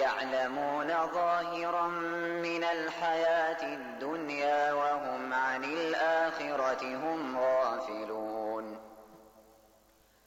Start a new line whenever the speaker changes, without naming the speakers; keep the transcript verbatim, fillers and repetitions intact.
يعلمون ظاهرا من الحياة الدنيا وهم عن الآخرة هم غافلون.